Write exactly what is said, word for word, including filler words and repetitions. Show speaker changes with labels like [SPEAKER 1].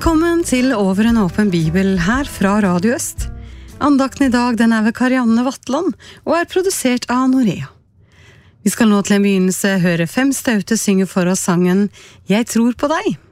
[SPEAKER 1] Velkommen til Over en åpen bibel her fra Radio Øst. Andakten i dag den er ved Karianne Vatland og er produsert av Norea. Vi skal nå til en begynnelse høre Fem Staute synge for oss sangen «Jeg tror på deg».